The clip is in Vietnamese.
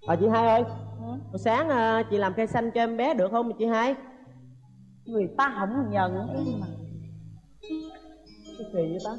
Chị Hai ơi, Ừ. hồi sáng chị làm cây xanh cho em bé được không chị Hai? Người ta không nhận em mà. Cái kỳ vậy ta?